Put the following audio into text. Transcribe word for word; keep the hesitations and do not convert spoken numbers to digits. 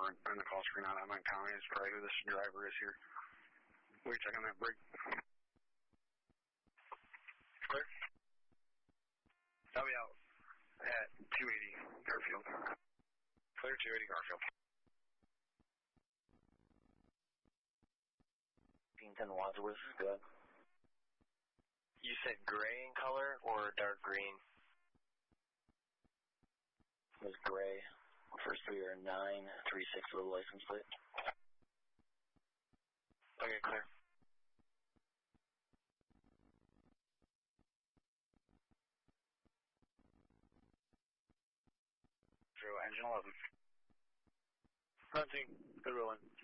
weren't in the call screen on that. I'm not counting. It's probably who this driver is here. Will you check on that brake? Clear? I'll be out at two eighty Garfield. Clear two eighty Garfield. ten Wadsworth, good. You said gray in color or dark green? It was gray. First three are nine three six with a license plate. Okay, clear. Zero, engine eleven. Fronting, good rolling.